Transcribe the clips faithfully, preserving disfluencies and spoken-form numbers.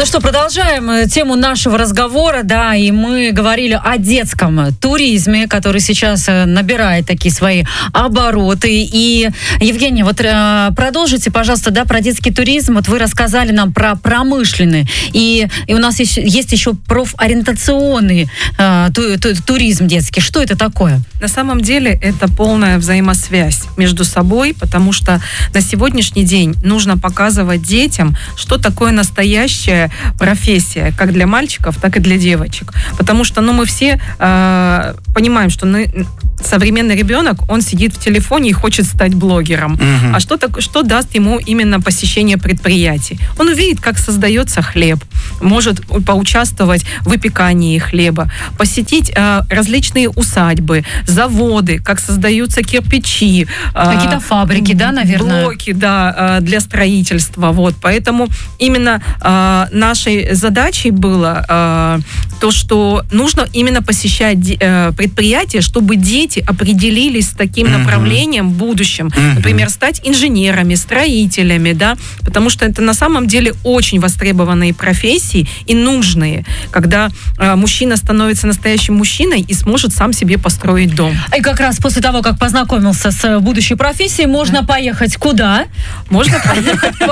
что, продолжаем тему нашего разговора, да, и мы говорили о детском туризме, который сейчас набирает такие свои обороты. И, Евгений, вот продолжите, пожалуйста, да, про детский туризм. Вот вы рассказали нам про промышленный, и, и у нас есть, есть еще профориентационный э, ту, ту, туризм детский. Что это такое? На самом деле это полная взаимосвязь между собой, потому что на сегодняшний день нужно показывать детям, что такое настоящая профессия, как для мальчиков, так и для девочек. Потому что, ну, мы все э, понимаем, что ну, современный ребенок, он сидит в телефоне и хочет стать блогером. Угу. А что, так, что даст ему именно посещение предприятий? Он увидит, как создается хлеб, может поучаствовать в выпекании хлеба, посетить э, различные усадьбы, заводы, как создаются кирпичи. Э, Какие-то фабрики, да, наверное? Блоки, да, э, для строительства. Вот. Поэтому именно э, нашей задачей было э, то, что нужно именно посещать э, предприятия, чтобы дети определились с таким mm-hmm. направлением в будущем. Mm-hmm. Например, стать инженерами, строителями, да, потому что это на самом деле очень востребованные профессии и нужные, когда э, мужчина становится настоящим мужчиной и сможет сам себе построить дом. И как раз после того, как познакомился с будущей профессией, можно да. поехать куда? Можно поехать по,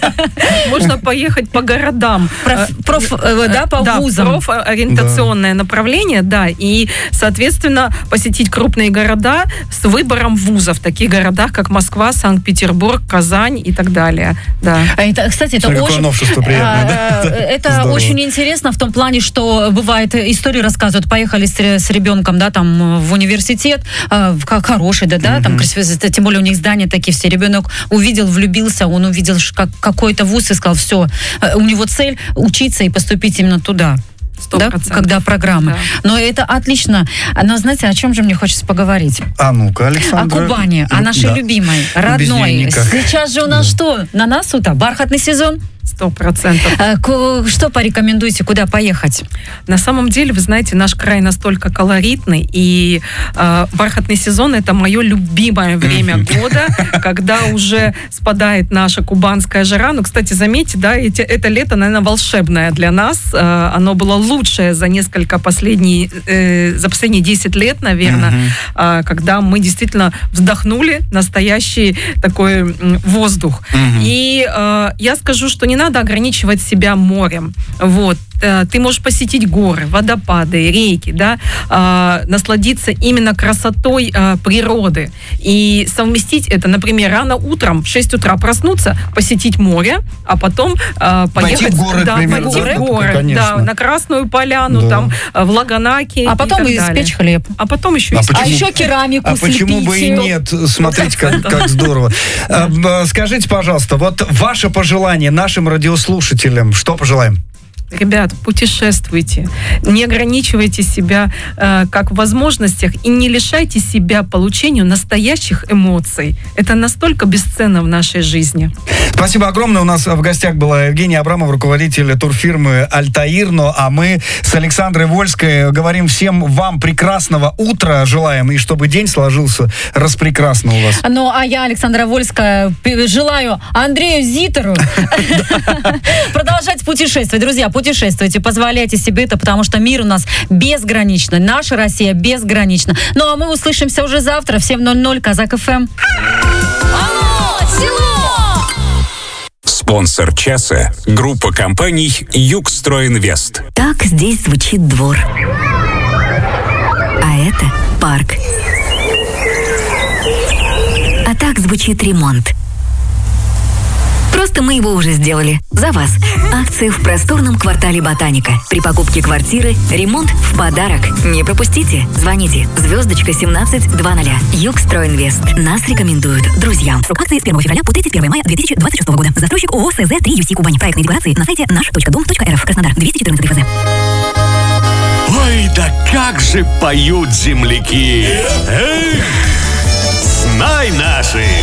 можно поехать по городам. Проф, да, по вузам. Профориентационное направление, да, и, соответственно, посетить крупные города с выбором вузов, в таких городах, как Москва, Санкт-Петербург, Казань и так далее. Да. Это, кстати, это Смотри, очень, приятное, да? это очень интересно в том плане, что бывает, истории рассказывают, поехали с, с ребенком, да, там, в университет, как хороший, да, да, там, тем более у них здания такие все, ребенок увидел, влюбился, он увидел как, какой-то вуз и сказал, все, у него цель учиться и поступить именно туда. Да, когда программы. Да. Но это отлично. Но знаете, о чем же мне хочется поговорить? А ну-ка, Александра. О Кубани, о нашей да. любимой, родной. Сейчас же у нас да. что? На носу-то бархатный сезон? Сто процентов. Что порекомендуете, куда поехать? На самом деле, вы знаете, наш край настолько колоритный, и э, бархатный сезон — это мое любимое время года, когда уже спадает наша кубанская жара. Ну, кстати, заметьте, да, эти, это лето, наверное, волшебное для нас. Э, оно было лучшее за несколько последние, э, за последние десять лет, наверное, э, когда мы действительно вздохнули настоящий такой э, воздух. И э, я скажу, что не надо ограничивать себя морем. Вот. Ты можешь посетить горы, водопады, реки, да, э, насладиться именно красотой э, природы и совместить это, например, рано утром в шесть утра проснуться, посетить море, а потом э, поехать пойти в горы, да, примерно, пойти да? в горы, да, на Красную Поляну, да. там, в Лаганаке. А потом и испечь хлеб. А потом еще а, испечь. а еще керамику а слепить. А почему бы и нет? Смотрите, как, как здорово. Скажите, пожалуйста, вот ваше пожелание нашим радиослушателям, что пожелаем? Ребят, путешествуйте, не ограничивайте себя э, как в возможностях и не лишайте себя получению настоящих эмоций. Это настолько бесценно в нашей жизни. Спасибо огромное. У нас в гостях была Евгения Абрамова, руководитель турфирмы «Альтаир». Ну, а мы с Александрой Вольской говорим всем вам прекрасного утра желаем, и чтобы день сложился распрекрасно у вас. Ну, а я, Александра Вольская, желаю Андрею Зитеру продолжать путешествовать. Друзья, путешествуйте, позволяйте себе это, потому что мир у нас безграничный, наша Россия безгранична. Ну, а мы услышимся уже завтра в семь ноль ноль Казак эф эм. Алло, село! Спонсор часа – группа компаний «Югстройинвест». Так здесь звучит двор. А это парк. А так звучит ремонт. Просто мы его уже сделали. За вас. Акции в просторном квартале «Ботаника». При покупке квартиры ремонт в подарок. Не пропустите. Звоните. Звездочка семнадцать двадцать. Югстройинвест. Нас рекомендуют друзьям. Срок акции с первого февраля по тридцать первого мая две тысячи двадцать шестого года. Застройщик ООО СЗ три ЮСИ Кубань. Проектные декларации на сайте наш точка дом точка эр эф. Краснодар. двести четырнадцать ФЗ. Ой, да как же поют земляки! Эх, знай наши!